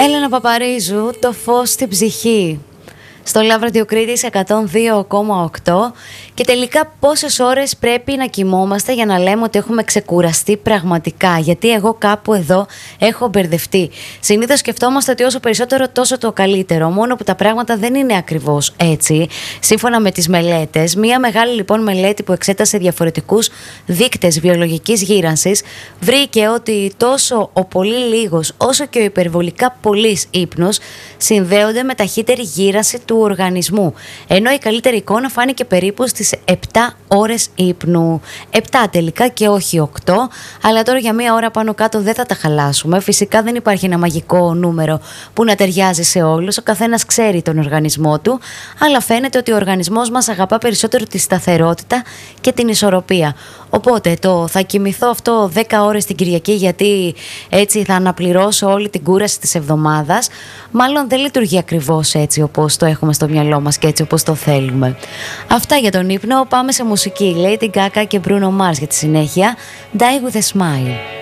Έλενα Παπαρίζου, το φως στην ψυχή. Στο Love Radio Κρήτης 102,8. Και τελικά πόσες ώρες πρέπει να κοιμόμαστε για να λέμε ότι έχουμε ξεκουραστεί πραγματικά? Γιατί εγώ κάπου εδώ έχω μπερδευτεί. Συνήθως σκεφτόμαστε ότι όσο περισσότερο τόσο το καλύτερο. Μόνο που τα πράγματα δεν είναι ακριβώς έτσι. Σύμφωνα με τις μελέτες, μία μεγάλη λοιπόν μελέτη που εξέτασε διαφορετικούς δείκτες βιολογικής γύρανσης βρήκε ότι τόσο ο πολύ λίγος όσο και ο υπερβολικά πολύς ύπνος συνδέονται με ταχύτερη γύρανση του οργανισμού. Ενώ η καλύτερη εικόνα φάνηκε περίπου στις 7 ώρες ύπνου. 7 τελικά και όχι 8, αλλά τώρα για μία ώρα πάνω κάτω δεν θα τα χαλάσουμε. Φυσικά δεν υπάρχει ένα μαγικό νούμερο που να ταιριάζει σε όλους. Ο καθένας ξέρει τον οργανισμό του, αλλά φαίνεται ότι ο οργανισμός μας αγαπά περισσότερο τη σταθερότητα και την ισορροπία. Οπότε θα κοιμηθώ αυτό 10 ώρες την Κυριακή γιατί έτσι θα αναπληρώσω όλη την κούραση της εβδομάδας. Μάλλον δεν λειτουργεί ακριβώς έτσι όπως το έχουμε στο μυαλό μας και έτσι όπως το θέλουμε. Αυτά για τον ύπνο. Πάμε σε μουσική. Lady Gaga και Bruno Mars για τη συνέχεια. Die with a Smile.